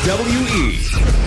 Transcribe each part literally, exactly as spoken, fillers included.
W E.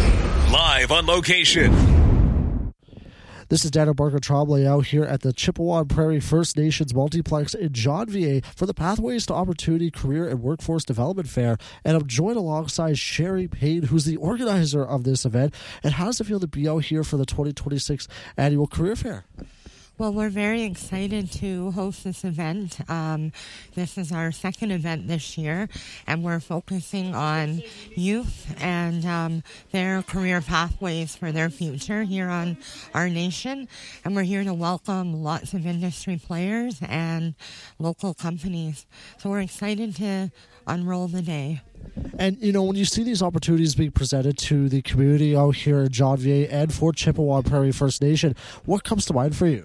Live on location. This is Daniel Barker Trombley out here at the Chippewa and Prairie First Nations Multiplex in Johnvier for the Pathways to Opportunity Career and Workforce Development Fair. And I'm joined alongside Sherry Payne, who's the organizer of this event. And how does it feel to be out here for the twenty twenty-six Annual Career Fair? Well, we're very excited to host this event. Um, this is our second event this year, and we're focusing on youth and um, their career pathways for their future here on our nation. And we're here to welcome lots of industry players and local companies. So we're excited to unroll the day. And, you know, when you see these opportunities being presented to the community out here in Johnvier and for Chippewa and Prairie First Nation, what comes to mind for you?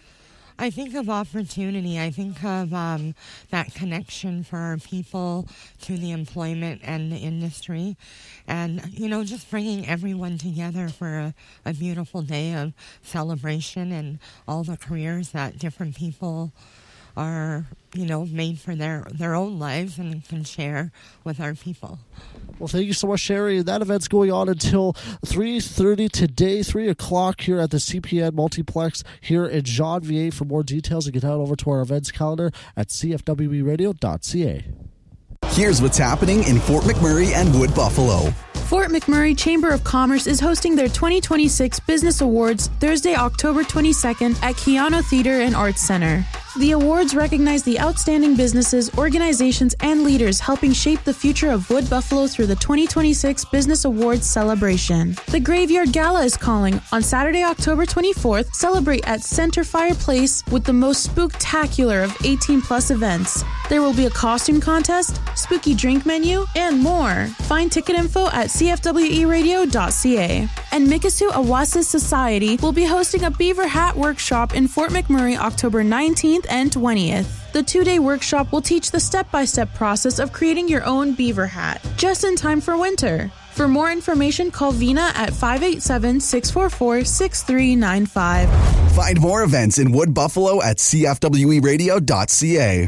I think of opportunity. I think of um, that connection for our people to the employment and the industry. And, you know, just bringing everyone together for a, a beautiful day of celebration and all the careers that different people are, you know, made for their, their own lives and can share with our people. Well, thank you so much, Sherry. That event's going on until three thirty today, three o'clock here at the C P N Multiplex here in Johnvier. For more details, you can head over to our events calendar at c f w e radio dot c a. Here's what's happening in Fort McMurray and Wood Buffalo. Fort McMurray Chamber of Commerce is hosting their twenty twenty-six Business Awards Thursday, October twenty-second at Keano Theater and Arts Center. The awards recognize the outstanding businesses, organizations, and leaders helping shape the future of Wood Buffalo through the twenty twenty-six Business Awards celebration. The Graveyard Gala is calling. On Saturday, October twenty-fourth, celebrate at Center Fireplace with the most spooktacular of eighteen plus events. There will be a costume contest, spooky drink menu, and more. Find ticket info at c f w e radio dot c a. And Mikisew Awasis Society will be hosting a beaver hat workshop in Fort McMurray October nineteenth and twentieth. The two-day workshop will teach the step-by-step process of creating your own beaver hat, just in time for winter. For more information, call Vina at five eight seven, six four four, six three nine five. Find more events in Wood Buffalo at c f w e radio dot c a.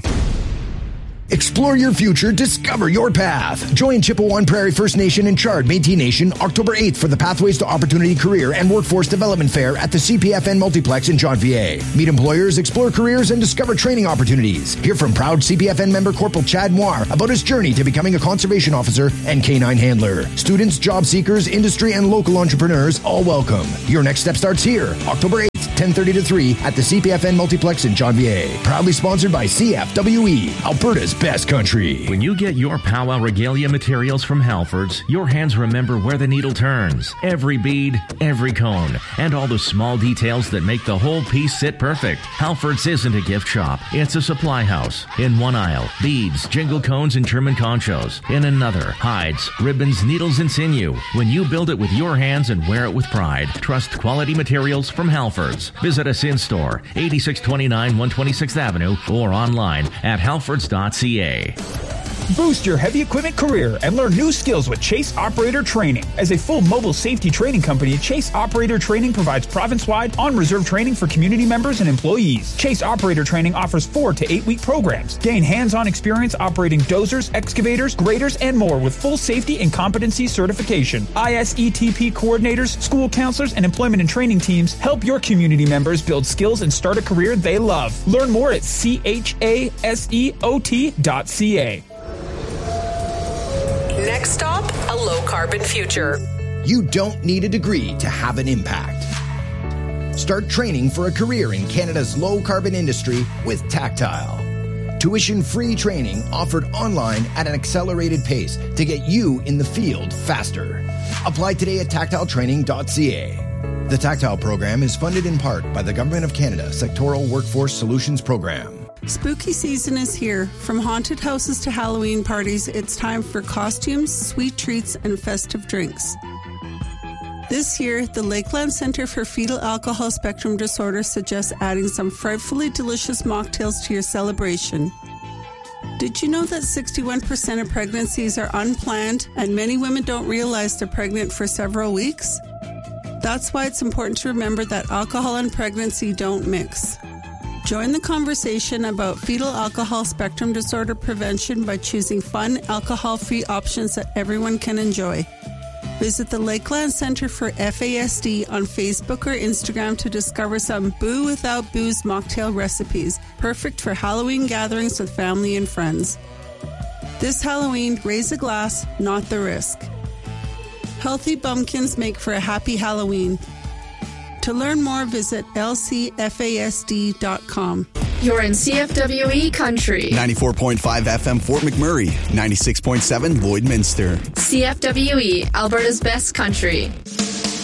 Explore your future, discover your path. Join Chippewa and Prairie First Nation and Chard Métis Nation October eighth for the Pathways to Opportunity Career and Workforce Development Fair at the C P F N Multiplex in Johnvier. Meet employers, explore careers, and discover training opportunities. Hear from proud C P F N member Corporal Chad Moir about his journey to becoming a conservation officer and canine handler. Students, job seekers, industry, and local entrepreneurs all welcome. Your next step starts here, October eighth, ten thirty to three at the C P F N Multiplex in Johnvier. Proudly sponsored by C F W E, Alberta's best country. When you get your Powwow Regalia materials from Halfords, your hands remember where the needle turns. Every bead, every cone, and all the small details that make the whole piece sit perfect. Halfords isn't a gift shop. It's a supply house. In one aisle, beads, jingle cones, and German conchos. In another, hides, ribbons, needles, and sinew. When you build it with your hands and wear it with pride, trust quality materials from Halfords. Visit us in store, eighty-six twenty-nine one twenty-sixth Avenue, or online at halfords dot c a. Boost your heavy equipment career and learn new skills with Chase Operator Training. As a full mobile safety training company, Chase Operator Training provides province-wide on-reserve training for community members and employees. Chase Operator Training offers four to eight-week programs. Gain hands-on experience operating dozers, excavators, graders, and more with full safety and competency certification. I S E T P coordinators, school counselors, and employment and training teams help your community members build skills and start a career they love. Learn more at C H A S E O T dot C A. Next stop, a low-carbon future. You don't need a degree to have an impact. Start training for a career in Canada's low-carbon industry with Tactile. Tuition-free training offered online at an accelerated pace to get you in the field faster. Apply today at tactile training dot c a. The Tactile program is funded in part by the Government of Canada Sectoral Workforce Solutions Program. Spooky season is here. From haunted houses to Halloween parties, it's time for costumes, sweet treats, and festive drinks. This year, the Lakeland Center for Fetal Alcohol Spectrum Disorder suggests adding some frightfully delicious mocktails to your celebration. Did you know that sixty-one percent of pregnancies are unplanned and many women don't realize they're pregnant for several weeks? That's why it's important to remember that alcohol and pregnancy don't mix. Join the conversation about fetal alcohol spectrum disorder prevention by choosing fun, alcohol-free options that everyone can enjoy. Visit the Lakeland Center for F A S D on Facebook or Instagram to discover some Boo Without Booze mocktail recipes, perfect for Halloween gatherings with family and friends. This Halloween, raise a glass, not the risk. Healthy bumpkins make for a happy Halloween. To learn more, visit L C F A S D dot com. You're in C F W E Country. ninety-four point five F M Fort McMurray, ninety-six point seven Lloydminster. C F W E, Alberta's best country.